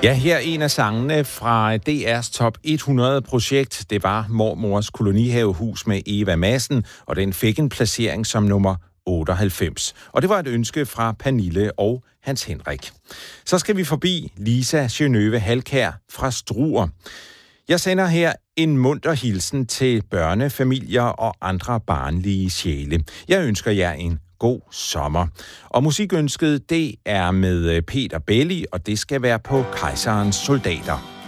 Ja, her er en af sangene fra DR's Top 100-projekt. Det var Mormors kolonihavehus med Eva Madsen, og den fik en placering som nummer 98. Og det var et ønske fra Pernille og Hans Henrik. Så skal vi forbi Lisa Genøve Halkær fra Struer. Jeg sender her en munter hilsen til børnefamilier og andre barnlige sjæle. Jeg ønsker jer en god sommer. Og musikønsket, det er med Peter Belli, og det skal være på Kejserens Soldater.